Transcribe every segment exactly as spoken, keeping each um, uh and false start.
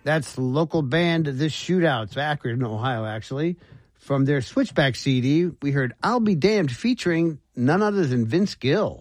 That's the local band, The Shootouts, Akron, Ohio, actually. From their Switchback C D, we heard I'll Be Damned featuring none other than Vince Gill.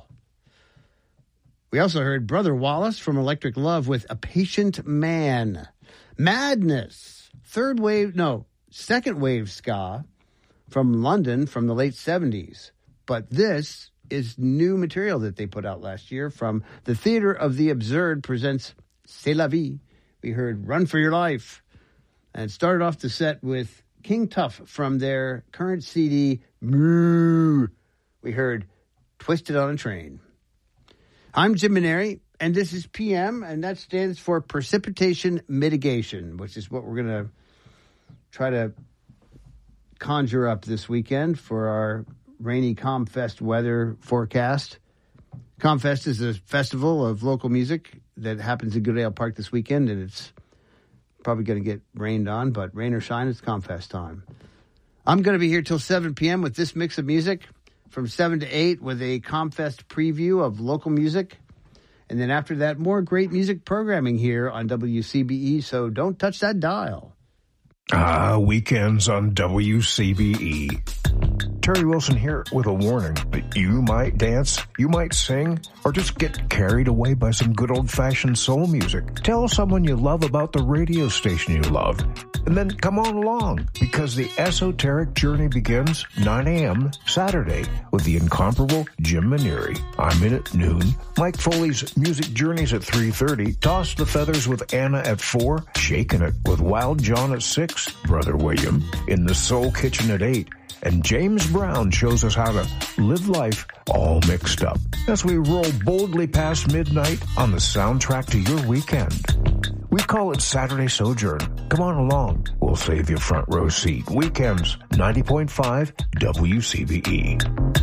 We also heard Brother Wallace from Electric Love with A Patient Man. Madness, third wave, no, second wave ska from London from the late seventies. But this is new material that they put out last year from the Theater of the Absurd presents C'est la vie. We heard Run for Your Life and started off the set with King Tuff from their current C D, Moo. We heard Twisted on a Train. I'm Jim Maneri, and this is P M, and that stands for Precipitation Mitigation, which is what we're going to try to conjure up this weekend for our rainy ComFest weather forecast. ComFest is a festival of local music that happens in Goodale Park this weekend, and it's probably going to get rained on, but rain or shine, it's ComFest time. I'm going to be here till seven p.m. with this mix of music from seven to eight with a ComFest preview of local music. And then after that, more great music programming here on W C B E, so don't touch that dial. Ah, weekends on W C B E. Terry Wilson here with a warning that you might dance, you might sing, or just get carried away by some good old-fashioned soul music. Tell someone you love about the radio station you love, and then come on along, because the esoteric journey begins nine a.m. Saturday with the incomparable Jim Maneri. I'm in at noon. Mike Foley's Music Journeys at three thirty. Toss the Feathers with Anna at four. Shaking It with Wild John at six. Brother William in the Soul Kitchen at eight. And James Brown shows us how to live life all mixed up as we roll boldly past midnight on the soundtrack to your weekend. We call it Saturday Sojourn. Come on along. We'll save you a front row seat. Weekends, ninety point five W C B E.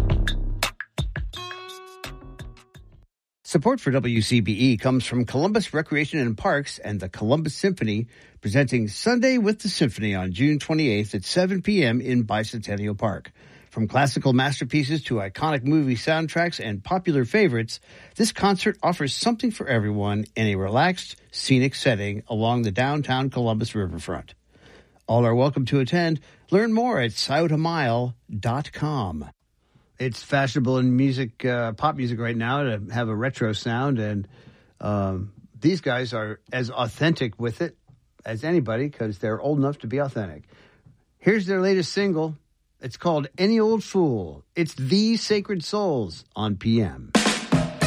Support for W C B E comes from Columbus Recreation and Parks and the Columbus Symphony, presenting Sunday with the Symphony on June twenty-eighth at seven p.m. in Bicentennial Park. From classical masterpieces to iconic movie soundtracks and popular favorites, this concert offers something for everyone in a relaxed, scenic setting along the downtown Columbus riverfront. All are welcome to attend. Learn more at scioto mile dot com. It's fashionable in music, uh, pop music right now to have a retro sound, and um, these guys are as authentic with it as anybody because they're old enough to be authentic. Here's their latest single. It's called Any Old Fool. It's The Sacred Souls on P M.